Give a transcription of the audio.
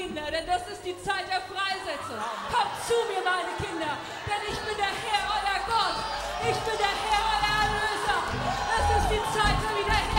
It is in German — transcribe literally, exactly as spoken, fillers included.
Kinder, denn das ist die Zeit der Freisetzung. Kommt zu mir, meine Kinder, denn ich bin der Herr, euer Gott. Ich bin